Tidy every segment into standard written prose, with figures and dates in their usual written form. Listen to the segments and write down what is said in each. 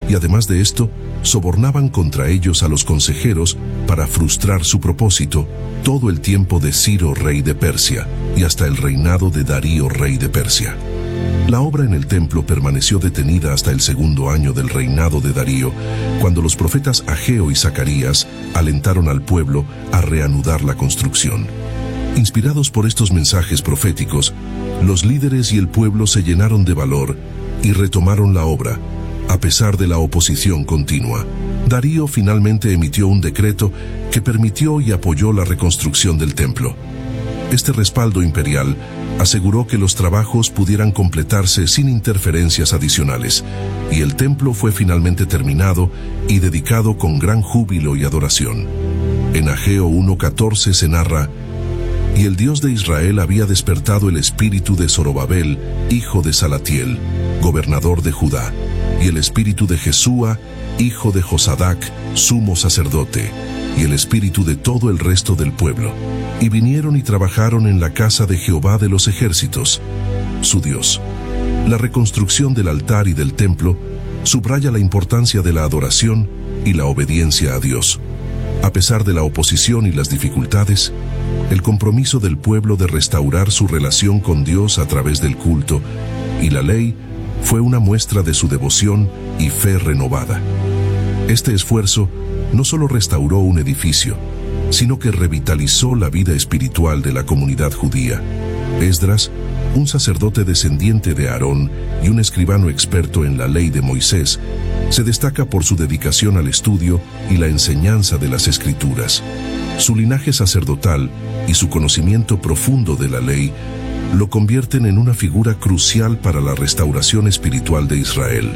y además de esto, sobornaban contra ellos a los consejeros para frustrar su propósito todo el tiempo de Ciro, rey de Persia, y hasta el reinado de Darío, rey de Persia. La obra en el templo permaneció detenida hasta el segundo año del reinado de Darío, cuando los profetas Ageo y Zacarías alentaron al pueblo a reanudar la construcción. Inspirados por estos mensajes proféticos, los líderes y el pueblo se llenaron de valor y retomaron la obra, a pesar de la oposición continua. Darío finalmente emitió un decreto que permitió y apoyó la reconstrucción del templo. Este respaldo imperial aseguró que los trabajos pudieran completarse sin interferencias adicionales, y el templo fue finalmente terminado y dedicado con gran júbilo y adoración. En Ageo 1:14 se narra: «Y el Dios de Israel había despertado el espíritu de Zorobabel, hijo de Salatiel, gobernador de Judá, y el espíritu de Jesúa, hijo de Josadac, sumo sacerdote, y el espíritu de todo el resto del pueblo, y vinieron y trabajaron en la casa de Jehová de los ejércitos, su Dios». La reconstrucción del altar y del templo subraya la importancia de la adoración y la obediencia a Dios. A pesar de la oposición y las dificultades, el compromiso del pueblo de restaurar su relación con Dios a través del culto y la ley fue una muestra de su devoción y fe renovada. Este esfuerzo no solo restauró un edificio, sino que revitalizó la vida espiritual de la comunidad judía. Esdras, un sacerdote descendiente de Aarón y un escribano experto en la ley de Moisés, se destaca por su dedicación al estudio y la enseñanza de las Escrituras. Su linaje sacerdotal y su conocimiento profundo de la ley lo convierten en una figura crucial para la restauración espiritual de Israel.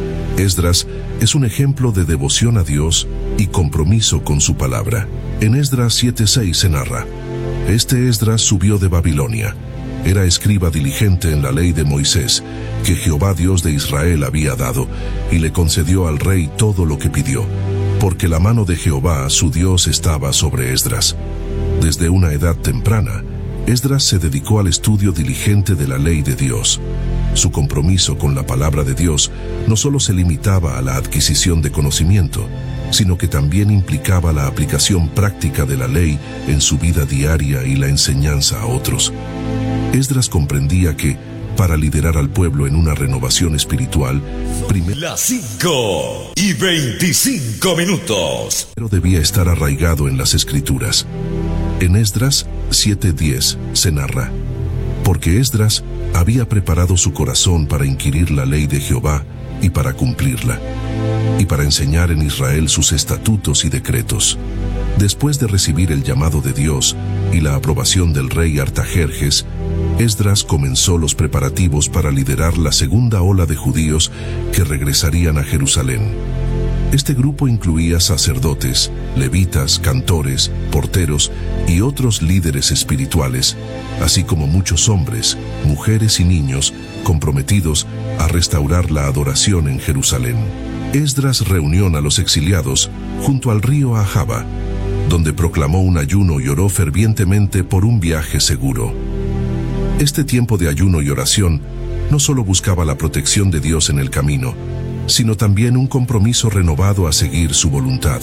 Esdras es un ejemplo de devoción a Dios y compromiso con su palabra. En Esdras 7:6 se narra: «Este Esdras subió de Babilonia. Era escriba diligente en la ley de Moisés, que Jehová Dios de Israel había dado, y le concedió al rey todo lo que pidió, porque la mano de Jehová, su Dios, estaba sobre Esdras». Desde una edad temprana, Esdras se dedicó al estudio diligente de la ley de Dios. Su compromiso con la palabra de Dios no solo se limitaba a la adquisición de conocimiento, sino que también implicaba la aplicación práctica de la ley en su vida diaria y la enseñanza a otros. Esdras comprendía que, para liderar al pueblo en una renovación espiritual, primero las 5:25. Debía estar arraigado en las Escrituras. En Esdras 7:10 se narra: «Porque Esdras había preparado su corazón para inquirir la ley de Jehová y para cumplirla, y para enseñar en Israel sus estatutos y decretos». Después de recibir el llamado de Dios y la aprobación del rey Artajerjes, Esdras comenzó los preparativos para liderar la segunda ola de judíos que regresarían a Jerusalén. Este grupo incluía sacerdotes, levitas, cantores, porteros y otros líderes espirituales, así como muchos hombres, mujeres y niños comprometidos a restaurar la adoración en Jerusalén. Esdras reunió a los exiliados junto al río Ahava, donde proclamó un ayuno y oró fervientemente por un viaje seguro. Este tiempo de ayuno y oración no solo buscaba la protección de Dios en el camino, sino también un compromiso renovado a seguir su voluntad.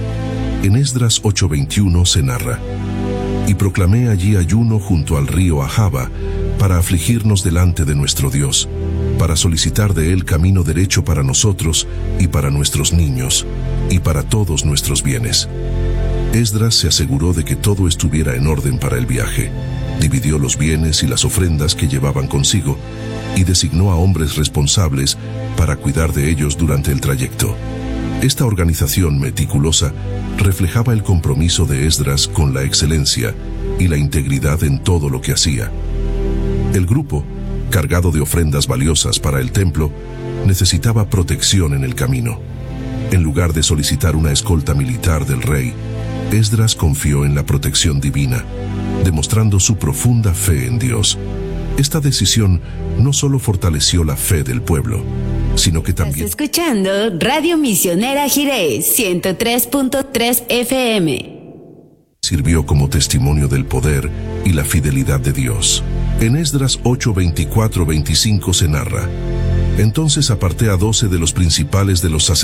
En Esdras 8:21 se narra: «Y proclamé allí ayuno junto al río Ahava para afligirnos delante de nuestro Dios, para solicitar de él camino derecho para nosotros y para nuestros niños, y para todos nuestros bienes». Esdras se aseguró de que todo estuviera en orden para el viaje, dividió los bienes y las ofrendas que llevaban consigo, y designó a hombres responsables para cuidar de ellos durante el trayecto. Esta organización meticulosa reflejaba el compromiso de Esdras con la excelencia y la integridad en todo lo que hacía. El grupo, cargado de ofrendas valiosas para el templo, necesitaba protección en el camino. En lugar de solicitar una escolta militar del rey, Esdras confió en la protección divina, demostrando su profunda fe en Dios. Esta decisión no solo fortaleció la fe del pueblo, sino que también... Estás escuchando Radio Misionera Jiré 103.3 FM. Sirvió como testimonio del poder y la fidelidad de Dios. En Esdras 8:24-25 se narra: «Entonces aparté a 12 de los principales de los sacerdotes